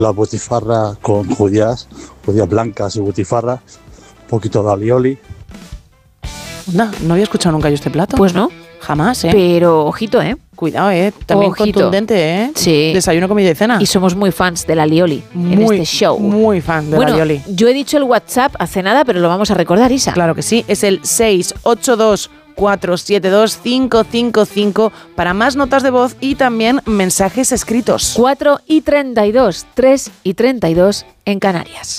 La butifarra con judías blancas y butifarra, un poquito de alioli. Anda, no había escuchado nunca yo este plato. Pues no. Jamás, ¿eh? Pero ojito, ¿eh? Cuidado, también ojito. Contundente, ¿eh? Sí. Desayuno, comida y cena. Y somos muy fans del alioli en este show. Muy fan del alioli. Yo he dicho el WhatsApp hace nada, pero lo vamos a recordar, Isa. Claro que sí, es el 682-472-555 para más notas de voz y también mensajes escritos. 4:32, 3:32 en Canarias.